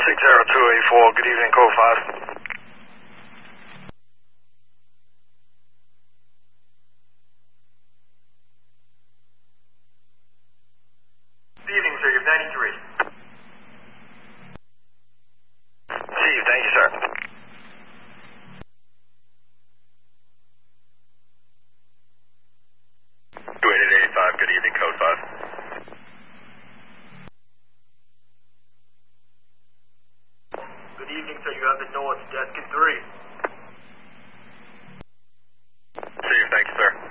60284, good evening, code 5. Good evening, sir. You have 93. See you, thank you, sir. 2885, good evening, code 5. Good evening, sir. You have the north, desk in 3. See you, thank you, sir.